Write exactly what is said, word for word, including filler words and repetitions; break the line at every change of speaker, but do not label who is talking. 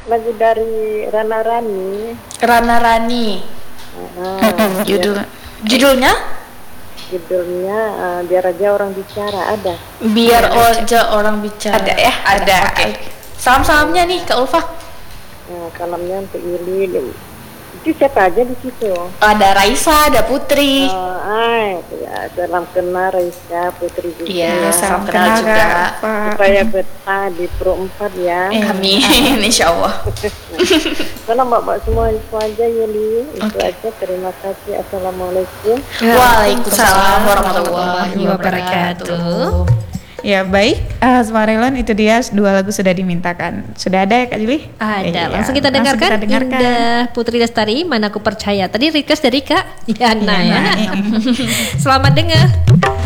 lagu dari Rana Rani.
Rana Rani.
Ah,
Judul
ya,
judulnya
judulnya uh, Biar Aja Orang Bicara ada.
Biar Aja Orang Bicara.
Ada ya? Ada.
Oke. Salam-salamnya nih Kak Ulfa.
Nah, salamnya untuk Yuli. Itu siapa aja di situ?
Ada Raisa, ada Putri.
Oh, ay, ya, salam kenal Raisa, Putri juga.
Iya,
ya.
salam kenal juga.
Supaya betah di Pro empat ya.
Eh, Amin, insya Allah.
Salam bapak semua, itu aja Yuli. Itu
Oke.
aja, terima kasih. Assalamualaikum.
Waalaikumsalam warahmatullahi wabarakatuh.
Ya baik, uh, Smarelon itu dia dua lagu sudah dimintakan. Sudah ada ya Kak Juli?
Ada.
Iya,
Langsung kita
langsung
dengarkan,
kita dengarkan.
Indah Putri Lestari, Mana Aku Percaya. Tadi request dari Kak Yana ya.
Yana.
Selamat dengar.